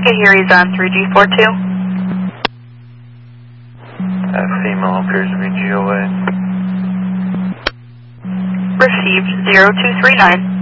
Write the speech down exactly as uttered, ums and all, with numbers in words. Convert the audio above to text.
Okay, here he's on three G four two. That female appears to be G O A. Received zero two three nine.